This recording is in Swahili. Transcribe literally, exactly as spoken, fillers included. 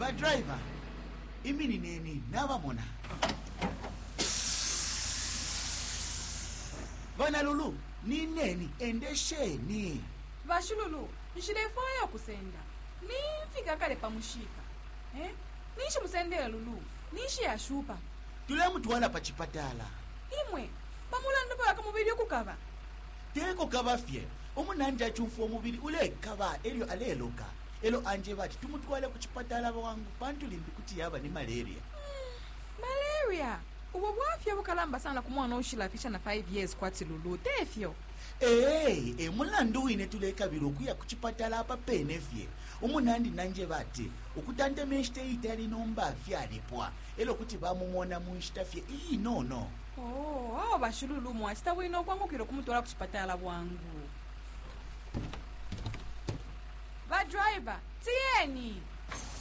Va driver, imini neni nava mona. Vana Lulu, ni neni endesheni. Vashululu, nishirefaya kusenda. Ni mfika kale pamushika. Eh? Nishi musendela Lulu. Nishi ya shupa. Tule mtuwala pachipatala. Imwe, pamulanda paka mubili okukava. Teko kava fye. Omunanja chumfu omubili ule kava elio aleloka. Elo anje bati tumutwala kuchipatala wangu pantulimbi kuti yaba ni malaria. Mm, malaria? Uwa bwafya bukalamba sana kumwana oshilafisha na five years kwati Lulu. Tefyo. Hey, e mulandu ine tuleka birokuya kuchipatala apa penefye. Omunandi nanje bati ukutante meshte itali nomba fyalipwa. Elo kuti bamumona muishtafye ii no no. Oh, awa bashululu mwachita wino kwangu kiro kumutwala kuchipatala wangu. Va driver, tieni!